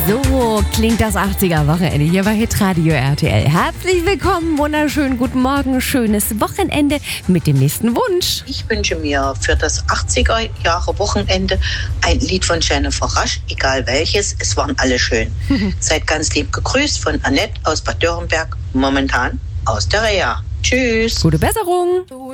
So klingt das 80er-Wochenende hier bei Hitradio RTL. Herzlich willkommen, wunderschönen guten Morgen, schönes Wochenende mit dem nächsten Wunsch. Ich wünsche mir für das 80er-Jahre-Wochenende ein Lied von Jennifer Rush, egal welches, es waren alle schön. Seid ganz lieb gegrüßt von Annette aus Bad Dürrenberg, momentan aus der Reha. Tschüss. Gute Besserung.